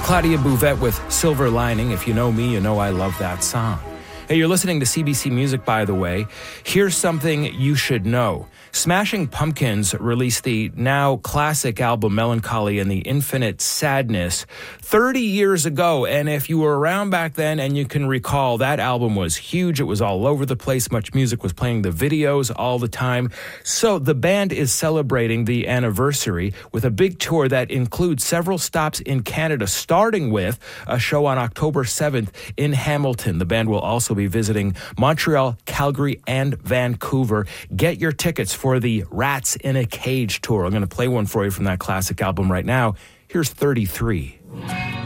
Claudia Bouvette with Silver Lining. If you know me, you know I love that song. Hey, you're listening to CBC Music, by the way. Here's something you should know. Smashing Pumpkins released the now classic album Melancholy and the Infinite Sadness 30 years ago. And if you were around back then and you can recall, that album was huge. It was all over the place. Much music was playing the videos all the time. So the band is celebrating the anniversary with a big tour that includes several stops in Canada, starting with a show on October 7th in Hamilton. The band will also be visiting Montreal, Calgary, and Vancouver. Get your tickets for the Rats in a Cage tour. I'm going to play one for you from that classic album right now. Here's 33.